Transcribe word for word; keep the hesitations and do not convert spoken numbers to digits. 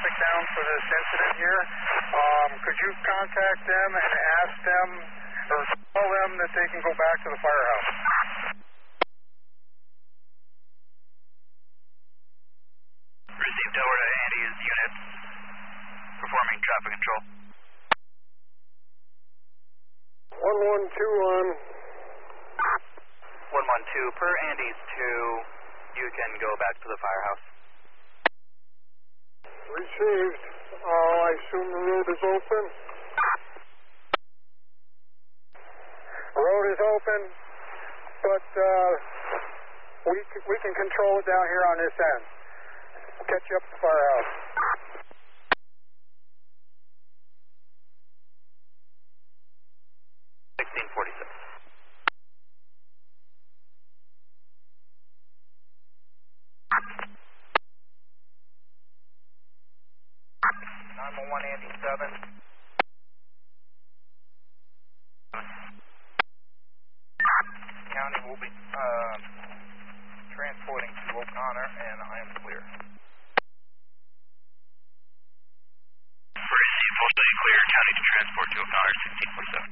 traffic down for this incident here. Um, could you contact them and ask them, or tell them that they can go back to the firehouse? Received over to Andy's unit, performing traffic control. one one two on. one one two, per Andy's two, you can go back to the firehouse. Received. Uh, I assume the road is open? The road is open, but uh, we, c- we can control it down here on this end. We'll catch you up at the firehouse. sixteen forty-six. nine one one Andy seven. County will be uh, transporting to O'Connor, and I am clear. Received, full study clear, county to transport to O'Connor, sixteen forty-seven.